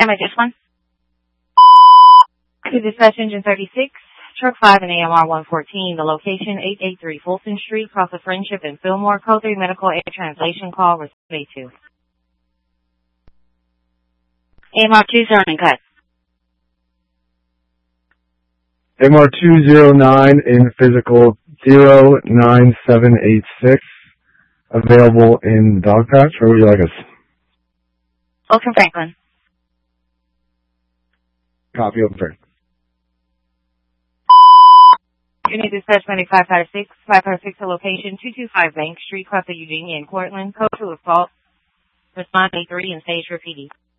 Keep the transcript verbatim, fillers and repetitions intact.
damage this one? To dispatch engine thirty-six, truck five and A M R one fourteen, the location eight eighty-three Fulton Street, across of Friendship and Fillmore, code three medical air translation call, receive two. A M R two zero nine, cut. A M R two zero nine in physical zero nine seven eight six, available in dog patch. Where would you like us? Oakland Franklin. Copy, Oakland Franklin. Unit dispatch ninety-five five six, five five six, the location two two five Bank Street, across of Eugenia and Cortland, code two assault, respond A three and stage for P D.